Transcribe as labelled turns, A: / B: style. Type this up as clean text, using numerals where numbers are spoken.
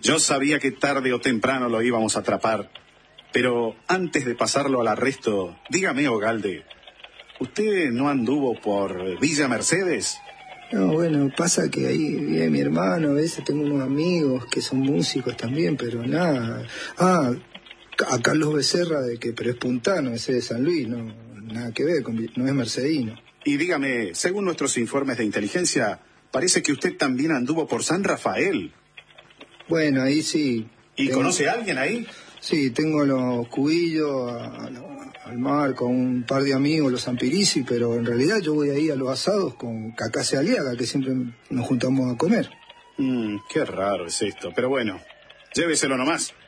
A: Yo sabía que tarde o temprano lo íbamos a atrapar. Pero antes de pasarlo al arresto, dígame, Ogalde, ¿usted no anduvo por Villa Mercedes?
B: No, bueno, pasa que ahí vive mi hermano, a veces tengo unos amigos que son músicos también, pero nada. A Carlos Becerra, pero es puntano, ese de San Luis, no, nada que ver, no es mercedino.
A: Y dígame, según nuestros informes de inteligencia, parece que usted también anduvo por San Rafael.
B: Bueno, ahí sí.
A: ¿Y conoce a alguien ahí?
B: Sí, tengo los Cubillos, al Marco, un par de amigos, los Ampirisi, pero en realidad yo voy ahí a los asados con Cacase Aliaga, que siempre nos juntamos a comer.
A: Qué raro es esto, pero bueno, lléveselo nomás.